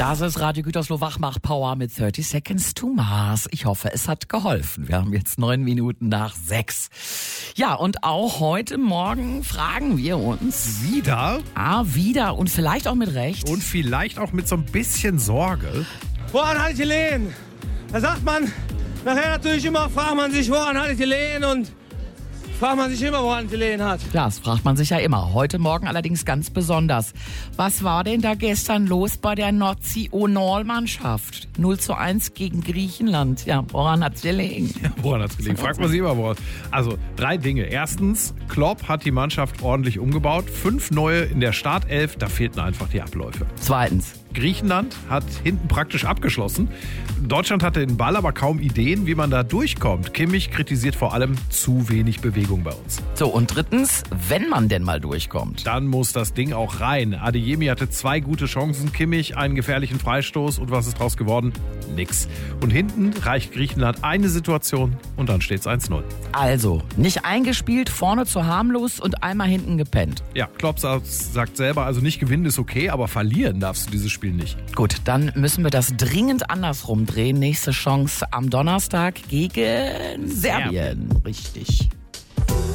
Das ist Radio Gütersloh Wachmach-Power mit 30 Seconds to Mars. Ich hoffe, es hat geholfen. Wir haben jetzt 9 Minuten nach 6. Ja, und auch heute Morgen fragen wir uns. Wieder? Wieder und vielleicht auch mit Recht. Und vielleicht auch mit so ein bisschen Sorge. Woran hatte ich gelegen? Da sagt man, nachher natürlich immer, fragt man sich, woran hatte ich gelegen und fragt man sich immer, woran gelegen hat. Ja, das fragt man sich ja immer. Heute Morgen allerdings ganz besonders. Was war denn da gestern los bei der Nationalmannschaft? 0:1 gegen Griechenland. Ja, woran hat's gelegen? Ja, woran hat's gelegen? Fragt man sich immer, woran. Also 3 Dinge. Erstens, Klopp hat die Mannschaft ordentlich umgebaut. 5 neue in der Startelf, da fehlten einfach die Abläufe. Zweitens. Griechenland hat hinten praktisch abgeschlossen. Deutschland hatte den Ball, aber kaum Ideen, wie man da durchkommt. Kimmich kritisiert vor allem zu wenig Bewegung bei uns. So, und drittens, wenn man denn mal durchkommt. Dann muss das Ding auch rein. Adeyemi hatte 2 gute Chancen, Kimmich einen gefährlichen Freistoß und was ist draus geworden? Nix. Und hinten reicht Griechenland eine Situation und dann steht's 1-0. Also, nicht eingespielt, vorne zu harmlos und einmal hinten gepennt. Ja, Klopp sagt selber, also nicht gewinnen ist okay, aber verlieren darfst du dieses Spiel nicht. Gut, dann müssen wir das dringend andersrum drehen. Nächste Chance am Donnerstag gegen Serbien. Richtig.